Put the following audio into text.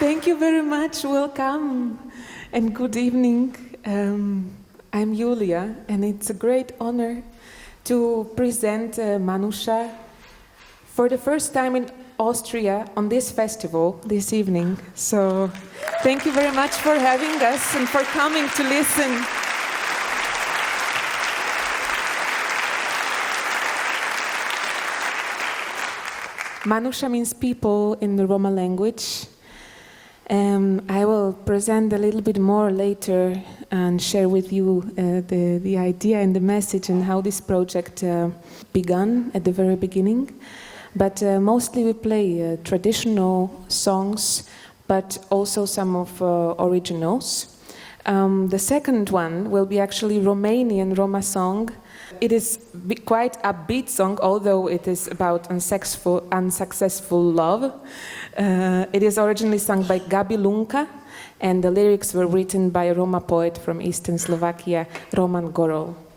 Thank you very much. Welcome and good evening. I'm Julia, and it's a great honor to present Manusha for the first time in Austria on this festival this evening. So thank you very much for having us and for coming to listen. Manusha means people in the Roma language. I will present a little bit more later and share with you the idea and the message and how this project began at the very beginning. But mostly we play traditional songs, but also some of originals. The second one will be actually Romanian Roma song. It is quite a upbeat song, although it is about unsuccessful love. It is originally sung by Gabi Lunka, and the lyrics were written by a Roma poet from Eastern Slovakia, Roman Gorol.